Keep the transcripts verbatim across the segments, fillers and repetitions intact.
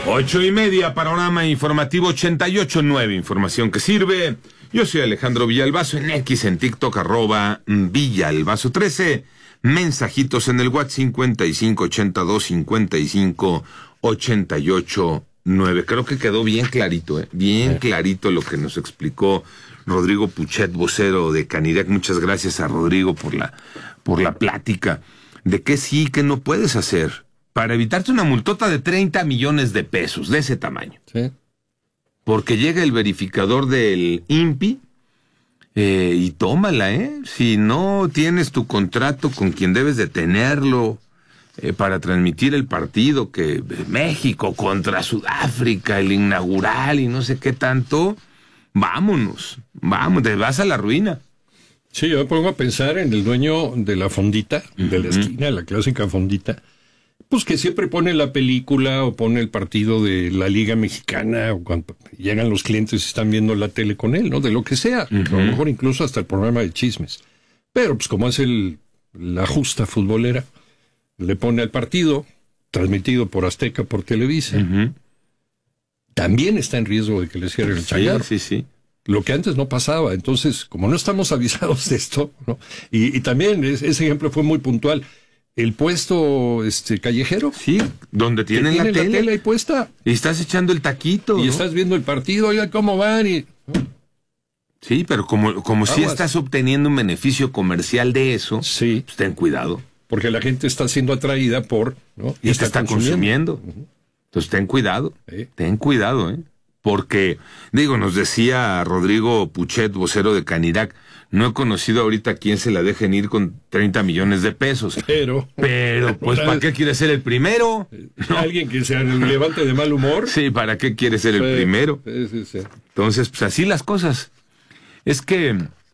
Ocho y media, panorama informativo ochenta y ocho nueve, información que sirve. Yo soy Alejandro Villalbazo, en X, en TikTok, arroba Villalbazo trece. Mensajitos en el WhatsApp cincuenta y cinco ochenta y dos cincuenta y cinco ochenta y ocho nueve. Creo que quedó bien clarito, ¿eh? Bien clarito lo que nos explicó Rodrigo Puchet, vocero de Canirac. Muchas gracias a Rodrigo por la, por la plática de qué sí, qué no puedes hacer para evitarte una multota de treinta millones de pesos, de ese tamaño. Sí. Porque llega el verificador del I N P I eh, y tómala, ¿eh? Si no tienes tu contrato con quien debes de tenerlo eh, para transmitir el partido que México contra Sudáfrica, el inaugural y no sé qué tanto, vámonos, vamos, te vas a la ruina. Sí, yo me pongo a pensar en el dueño de la fondita, uh-huh. de la esquina, la clásica fondita, pues que siempre pone la película o pone el partido de la Liga Mexicana, o cuando llegan los clientes y están viendo la tele con él, ¿no? De lo que sea, uh-huh. a lo mejor incluso hasta el programa de chismes. Pero pues como es el, la justa futbolera, le pone al partido, transmitido por Azteca, por Televisa, uh-huh. también está en riesgo de que le cierren el changarro. Sí, sí, sí. Lo que antes no pasaba. Entonces, como no estamos avisados de esto, ¿no? Y, y también es, ese ejemplo fue muy puntual. El puesto este callejero. Sí, donde tienen tiene la, la tele. tele ahí puesta. Y estás echando el taquito, Y ¿no? estás viendo el partido, oiga, ¿cómo van? Y, ¿no? Sí, pero como, como si estás obteniendo un beneficio comercial de eso, sí. pues ten cuidado. Porque la gente está siendo atraída por... ¿no? Y, y te está consumiendo. consumiendo. Uh-huh. Entonces ten cuidado, ¿Sí? ten cuidado, ¿eh? Porque, digo, nos decía Rodrigo Puchet, vocero de Canirac, no he conocido ahorita a quién se la dejen ir con treinta millones de pesos. Pero... Pero, pues, ¿para qué quiere ser el primero? ¿No? Alguien que se levante de mal humor. Sí, ¿para qué quiere ser el sí, primero? Sí, sí, sí. Entonces, pues, así las cosas. Es que,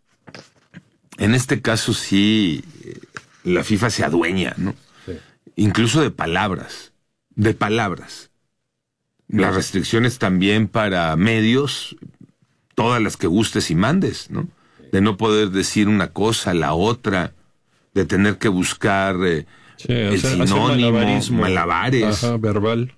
en este caso, sí, la FIFA se adueña, ¿no? Sí. Incluso de palabras. De palabras. Las restricciones también para medios, todas las que gustes y mandes, ¿no? De no poder decir una cosa, la otra, de tener que buscar eh, sí, el hacer, sinónimo, hacer malabares. Ajá, verbal.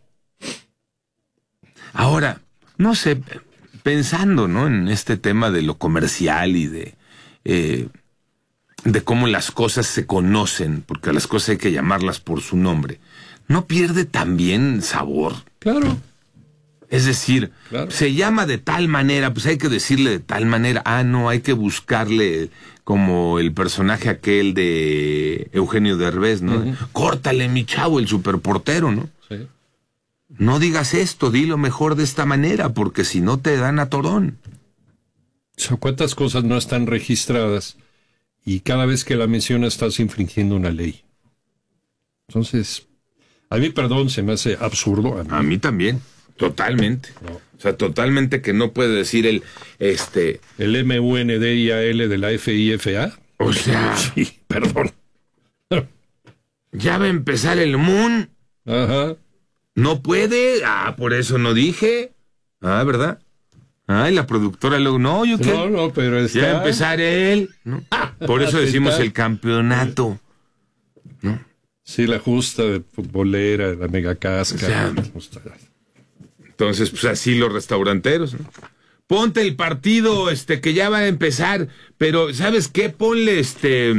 Ahora, no sé, pensando, ¿no? En este tema de lo comercial y de, eh, de cómo las cosas se conocen, porque a las cosas hay que llamarlas por su nombre, ¿no pierde también sabor? Claro. Es decir, claro. se llama de tal manera, pues hay que decirle de tal manera. Ah, no, hay que buscarle como el personaje aquel de Eugenio Derbez, ¿no? Uh-huh. Córtale, mi chavo, el superportero, ¿no? Sí. No digas esto, dilo mejor de esta manera, porque si no te dan a torón. O sea, ¿cuántas cosas no están registradas? Y cada vez que la mencionas estás infringiendo una ley. Entonces, a mí, perdón, se me hace absurdo. A mí, a mí también. Totalmente. No. O sea, totalmente que no puede decir el, este... El M U N D I A L de la FIFA. O sea... Sí, perdón. Ya va a empezar el Moon. Ajá. No puede. Ah, por eso no dije. Ah, ¿verdad? Ay, la productora luego, no, yo qué. No, no, pero está... Ya va a empezar él. ¿No? Por eso decimos está... el campeonato. ¿No? Sí, la justa de futbolera, la mega casca. O sea, entonces, pues así los restauranteros, ¿no? Ponte el partido, este, que ya va a empezar, pero, ¿sabes qué? Ponle, este...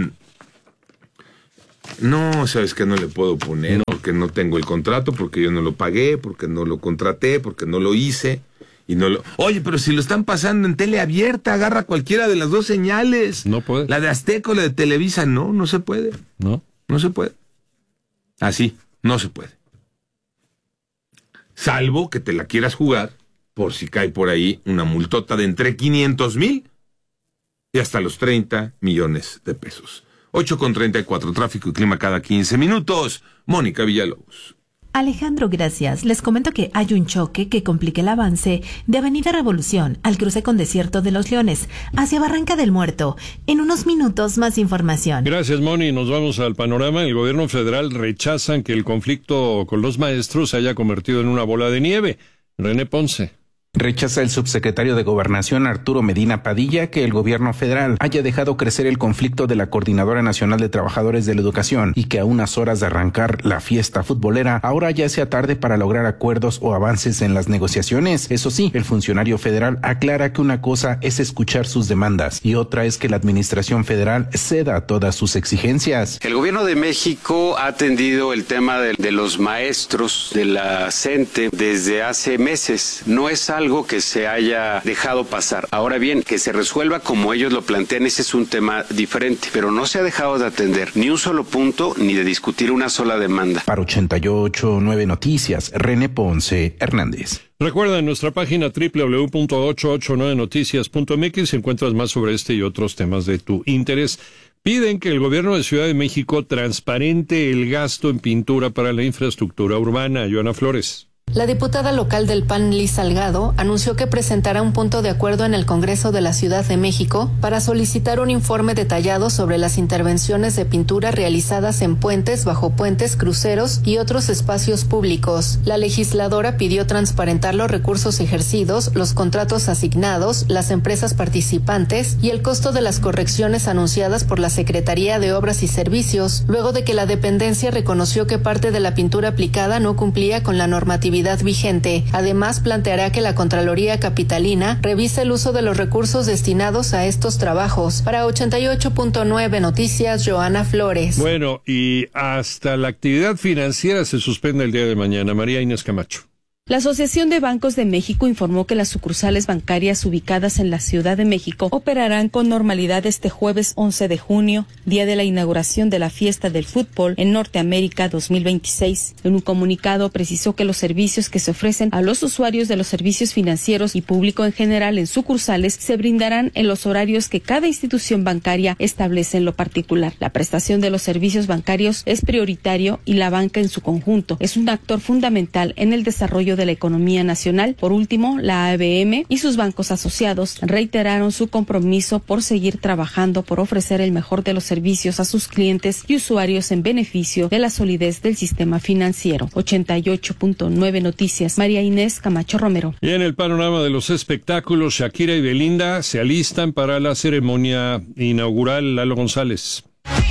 No, ¿sabes qué? No le puedo poner, no. Porque no tengo el contrato, porque yo no lo pagué, porque no lo contraté, porque no lo hice, y no lo... Oye, pero si lo están pasando en tele abierta, agarra cualquiera de las dos señales. No puede. La de Azteca o la de Televisa, no, no se puede. No. No se puede. Así, no se puede. Salvo que te la quieras jugar, por si cae por ahí una multota de entre quinientos mil y hasta los treinta millones de pesos. ocho con treinta y cuatro, tráfico y clima cada quince minutos. Mónica Villalobos. Alejandro, gracias. Les comento que hay un choque que complica el avance de Avenida Revolución al cruce con Desierto de los Leones hacia Barranca del Muerto. En unos minutos más información. Gracias, Moni. Nos vamos al panorama. El gobierno federal rechazan que el conflicto con los maestros se haya convertido en una bola de nieve. René Ponce. Rechaza el subsecretario de Gobernación Arturo Medina Padilla que el gobierno federal haya dejado crecer el conflicto de la Coordinadora Nacional de Trabajadores de la Educación y que a unas horas de arrancar la fiesta futbolera ahora ya sea tarde para lograr acuerdos o avances en las negociaciones. Eso sí, el funcionario federal aclara que una cosa es escuchar sus demandas y otra es que la administración federal ceda todas sus exigencias. El gobierno de México ha atendido el tema de, de los maestros de la CENTE desde hace meses. No es algo algo que se haya dejado pasar. Ahora bien, que se resuelva como ellos lo plantean, ese es un tema diferente, pero no se ha dejado de atender ni un solo punto ni de discutir una sola demanda. Para ochenta y ocho punto nueve Noticias, René Ponce Hernández. Recuerda en nuestra página doble u doble u doble u punto ochocientos ochenta y nueve noticias punto m x encuentras más sobre este y otros temas de tu interés. Piden que el gobierno de Ciudad de México transparente el gasto en pintura para la infraestructura urbana. Joana Flores. La diputada local del P A N, Liz Salgado, anunció que presentará un punto de acuerdo en el Congreso de la Ciudad de México para solicitar un informe detallado sobre las intervenciones de pintura realizadas en puentes, bajo puentes, cruceros y otros espacios públicos. La legisladora pidió transparentar los recursos ejercidos, los contratos asignados, las empresas participantes y el costo de las correcciones anunciadas por la Secretaría de Obras y Servicios, luego de que la dependencia reconoció que parte de la pintura aplicada no cumplía con la normatividad vigente. Además, planteará que la Contraloría Capitalina revise el uso de los recursos destinados a estos trabajos. Para ochenta y ocho punto nueve Noticias, Joana Flores. Bueno, y hasta la actividad financiera se suspende el día de mañana. María Inés Camacho. La Asociación de Bancos de México informó que las sucursales bancarias ubicadas en la Ciudad de México operarán con normalidad este jueves once de junio, día de la inauguración de la Fiesta del Fútbol en Norteamérica dos mil veintiséis. En un comunicado precisó que los servicios que se ofrecen a los usuarios de los servicios financieros y público en general en sucursales se brindarán en los horarios que cada institución bancaria establece en lo particular. La prestación de los servicios bancarios es prioritario y la banca en su conjunto es un actor fundamental en el desarrollo de la economía nacional. Por último, la A B M y sus bancos asociados reiteraron su compromiso por seguir trabajando por ofrecer el mejor de los servicios a sus clientes y usuarios en beneficio de la solidez del sistema financiero. ochenta y ocho punto nueve Noticias, María Inés Camacho Romero. Y en el panorama de los espectáculos, Shakira y Belinda se alistan para la ceremonia inaugural. Lalo González.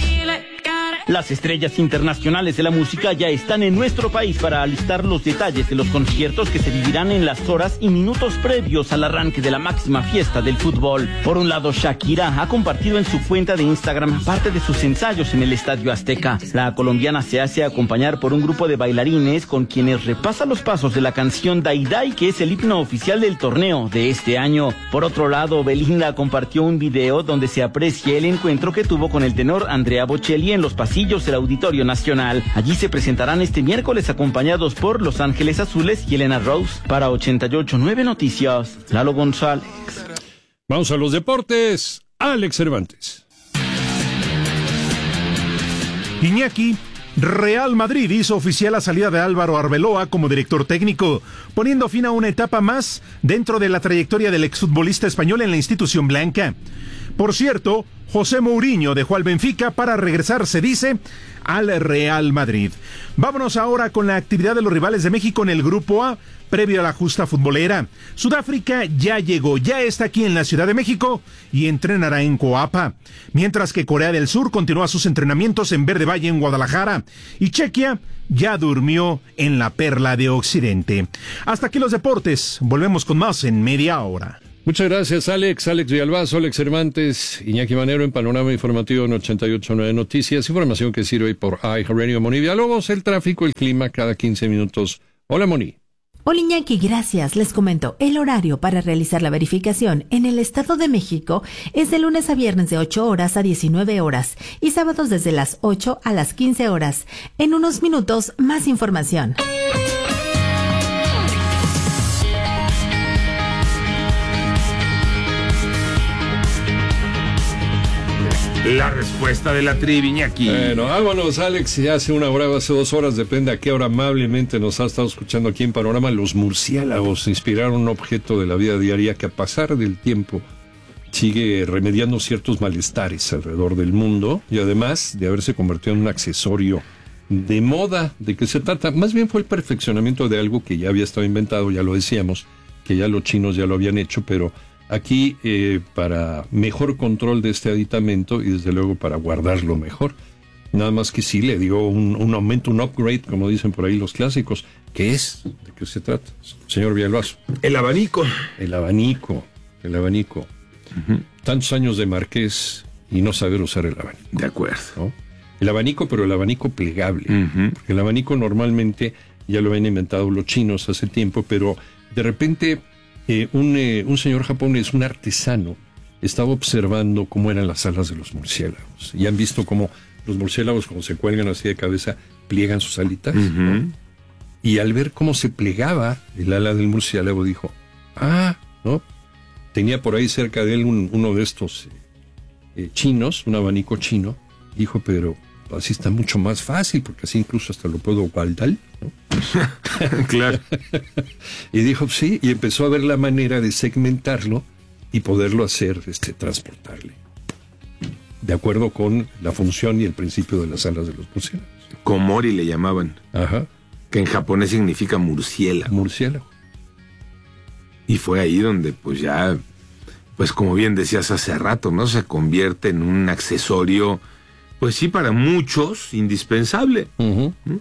Las estrellas internacionales de la música ya están en nuestro país para alistar los detalles de los conciertos que se vivirán en las horas y minutos previos al arranque de la máxima fiesta del fútbol. Por un lado, Shakira ha compartido en su cuenta de Instagram parte de sus ensayos en el Estadio Azteca. La colombiana se hace acompañar por un grupo de bailarines con quienes repasa los pasos de la canción Dai Dai, que es el himno oficial del torneo de este año. Por otro lado, Belinda compartió un video donde se aprecia el encuentro que tuvo con el tenor Andrea Bocelli en los pasillos del Auditorio Nacional. Allí se presentarán este miércoles acompañados por Los Ángeles Azules y Elena Rose. Para ochenta y ocho punto nueve Noticias, Lalo González. Vamos a los deportes. Alex Cervantes. Iñaki, Real Madrid hizo oficial la salida de Álvaro Arbeloa como director técnico, poniendo fin a una etapa más dentro de la trayectoria del exfutbolista español en la institución blanca. Por cierto, José Mourinho dejó al Benfica para regresar, se dice, al Real Madrid. Vámonos ahora con la actividad de los rivales de México en el Grupo A, previo a la justa futbolera. Sudáfrica ya llegó, ya está aquí en la Ciudad de México y entrenará en Coapa. Mientras que Corea del Sur continúa sus entrenamientos en Verde Valle en Guadalajara. Y Chequia ya durmió en la Perla de Occidente. Hasta aquí los deportes. Volvemos con más en media hora. Muchas gracias, Alex. Alex Villalbazo, Alex Cervantes, Iñaki Manero en Panorama Informativo en ochenta y ocho punto nueve Noticias. Información que sirve por iHeartRadio. Moni Villalobos, el tráfico, el clima cada quince minutos. Hola, Moni. Hola Iñaki, gracias. Les comento, el horario para realizar la verificación en el Estado de México es de lunes a viernes de ocho horas a diecinueve horas y sábados desde las ocho a las quince horas. En unos minutos, más información. La respuesta de la trivi, Iñaki. Bueno, vámonos, Alex. Ya hace una hora o hace dos horas, depende a qué hora amablemente nos ha estado escuchando aquí en Panorama. Los murciélagos inspiraron un objeto de la vida diaria que a pasar del tiempo sigue remediando ciertos malestares alrededor del mundo y además de haberse convertido en un accesorio de moda. ¿De qué se trata? Más bien fue el perfeccionamiento de algo que ya había estado inventado, ya lo decíamos, que ya los chinos ya lo habían hecho, pero aquí eh, para mejor control de este aditamento y desde luego para guardarlo mejor. Nada más que sí le dio un, un aumento, un upgrade, como dicen por ahí los clásicos. ¿Qué es? ¿De qué se trata, señor Villalbazo? El abanico. El abanico, el abanico. Uh-huh. Tantos años de marqués y no saber usar el abanico. De acuerdo. ¿No? El abanico, pero el abanico plegable. Uh-huh. Porque el abanico normalmente ya lo habían inventado los chinos hace tiempo, pero de repente eh, un, eh, un señor japonés, un artesano, estaba observando cómo eran las alas de los murciélagos. Y han visto cómo los murciélagos, cuando se cuelgan así de cabeza, pliegan sus alitas. Uh-huh. ¿No? Y al ver cómo se plegaba el ala del murciélago, dijo, ah, ¿no? Tenía por ahí cerca de él un, uno de estos eh, eh, chinos, un abanico chino. Dijo, pero así está mucho más fácil, porque así incluso hasta lo puedo guardar, ¿no? Claro. Y dijo, sí, y empezó a ver la manera de segmentarlo y poderlo hacer, este, transportarle. De acuerdo con la función y el principio de las alas de los murciélagos. Komori le llamaban. Ajá. Que en japonés significa murciélago. Murciélago. Y fue ahí donde, pues ya, pues como bien decías hace rato, ¿no? Se convierte en un accesorio, pues sí, para muchos, indispensable. Uh-huh. ¿Mm?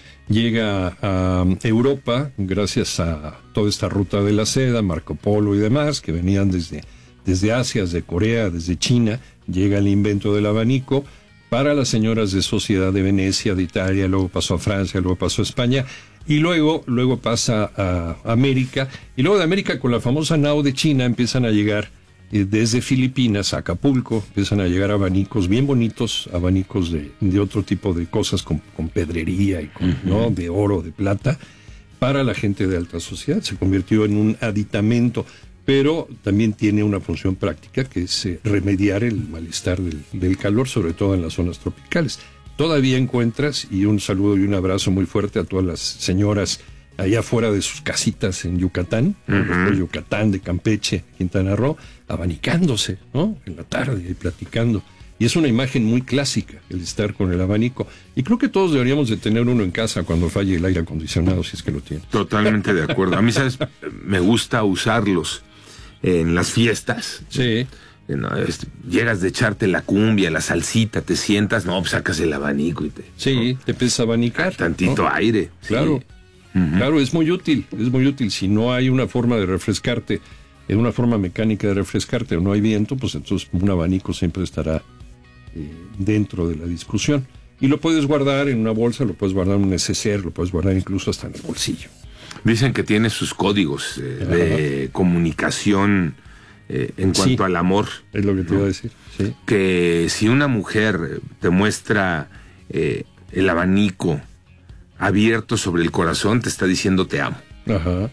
Llega a Europa gracias a toda esta ruta de la seda, Marco Polo y demás, que venían desde, desde Asia, desde Corea, desde China. Llega el invento del abanico para las señoras de sociedad de Venecia, de Italia, luego pasó a Francia, luego pasó a España, y luego, luego pasa a América, y luego de América con la famosa nao de China empiezan a llegar eh, desde Filipinas a Acapulco, empiezan a llegar abanicos bien bonitos, abanicos de, de otro tipo de cosas con, con pedrería y con, uh-huh. ¿no? de oro, de plata, para la gente de alta sociedad. Se convirtió en un aditamento, pero también tiene una función práctica que es eh, remediar el malestar del, del calor, sobre todo en las zonas tropicales. Todavía encuentras, y un saludo y un abrazo muy fuerte a todas las señoras allá afuera de sus casitas en Yucatán, uh-huh. de Yucatán, de Campeche, Quintana Roo, abanicándose, ¿no? En la tarde y platicando. Y es una imagen muy clásica el estar con el abanico. Y creo que todos deberíamos de tener uno en casa cuando falle el aire acondicionado, si es que lo tiene. Totalmente de acuerdo. A mí, ¿sabes? Me gusta usarlos en las fiestas. Sí. No, es, llegas de echarte la cumbia, la salsita, te sientas, no, pues sacas el abanico y te... Sí, ¿no? te empiezas a abanicar. Tantito ¿no? aire. Claro, sí. uh-huh. claro, es muy útil, es muy útil. Si no hay una forma de refrescarte, en una forma mecánica de refrescarte o no hay viento, pues entonces un abanico siempre estará eh, dentro de la discusión. Y lo puedes guardar en una bolsa, lo puedes guardar en un neceser, lo puedes guardar incluso hasta en el bolsillo. Dicen que tiene sus códigos eh, de comunicación eh, en cuanto sí, al amor. Es lo que te ¿no? iba a decir. Sí. Que si una mujer te muestra eh, el abanico abierto sobre el corazón, te está diciendo te amo. Ajá.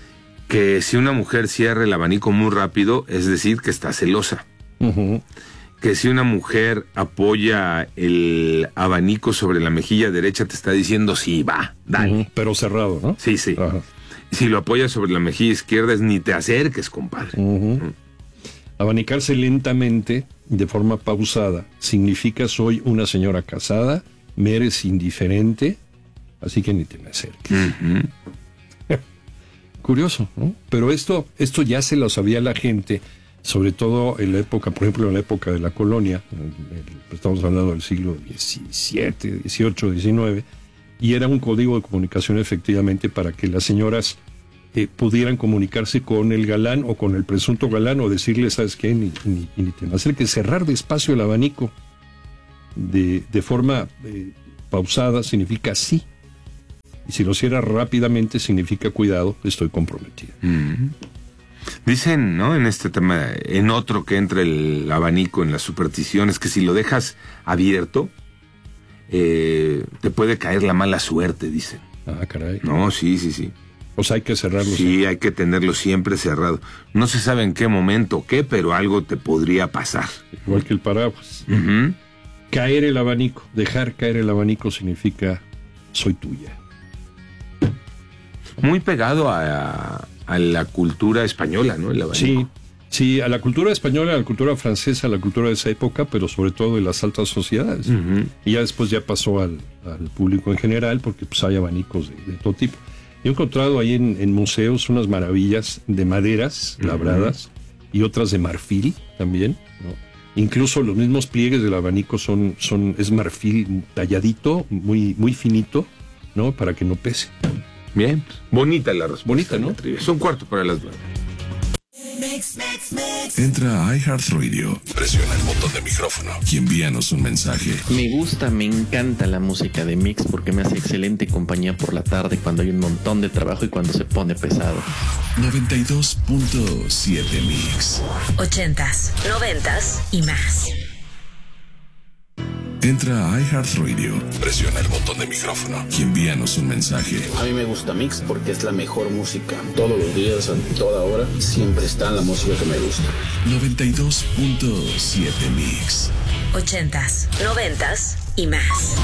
Que si una mujer cierra el abanico muy rápido, es decir, que está celosa. Uh-huh. Que si una mujer apoya el abanico sobre la mejilla derecha, te está diciendo sí, va, dale. Uh-huh. Pero cerrado, ¿no? Sí, sí. Ajá. Si lo apoyas sobre la mejilla izquierda, es ni te acerques, compadre. Uh-huh. Uh-huh. Abanicarse lentamente, de forma pausada, significa soy una señora casada, me eres indiferente, así que ni te me acerques. Uh-huh. Curioso, ¿no? Pero esto, esto ya se lo sabía la gente, sobre todo en la época, por ejemplo, en la época de la colonia, estamos hablando del siglo diecisiete, dieciocho, diecinueve, y era un código de comunicación efectivamente para que las señoras eh, pudieran comunicarse con el galán o con el presunto galán o decirle, ¿sabes qué? Ni, ni, ni te me acerques, cerrar despacio el abanico de, de forma eh, pausada significa sí. Y si lo cierra rápidamente significa cuidado, estoy comprometido. Mm. Dicen, ¿no? En este tema, en otro que entra el abanico en las supersticiones, que si lo dejas abierto, eh, te puede caer la mala suerte, dicen. Ah, caray. No, sí, sí, sí. O sea, hay que cerrarlo. Sí, siempre. hay que tenerlo siempre cerrado. No se sabe en qué momento o qué, pero algo te podría pasar. Igual que el paraguas. Uh-huh. Caer el abanico, dejar caer el abanico significa soy tuya. Muy pegado a, a la cultura española, ¿no? El abanico. Sí, sí, a la cultura española, a la cultura francesa, a la cultura de esa época, pero sobre todo de las altas sociedades. Uh-huh. Y ya después ya pasó al, al público en general, porque pues hay abanicos de, de todo tipo. Yo he encontrado ahí en, en museos unas maravillas de maderas labradas uh-huh. y otras de marfil también, ¿no? Incluso los mismos pliegues del abanico son, son es marfil talladito, muy, muy finito, ¿no? Para que no pese. Bien, bonita la respuesta. Bonita, ¿no? Es un cuarto para las nueve. Entra a iHeartRadio, presiona el botón de micrófono y envíanos un mensaje. Me gusta, me encanta la música de Mix porque me hace excelente compañía por la tarde cuando hay un montón de trabajo y cuando se pone pesado. noventa y dos punto siete Mix. Ochentas, noventas y más. Entra a iHeartRadio, presiona el botón de micrófono y envíanos un mensaje. A mí me gusta Mix porque es la mejor música. Todos los días, a toda hora, siempre está la música que me gusta. noventa y dos punto siete Mix. Ochentas, noventas y más.